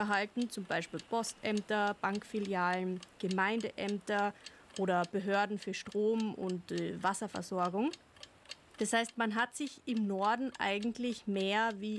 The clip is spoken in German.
erhalten, zum Beispiel Postämter, Bankfilialen, Gemeindeämter oder Behörden für Strom- und Wasserversorgung. Das heißt, man hat sich im Norden eigentlich mehr wie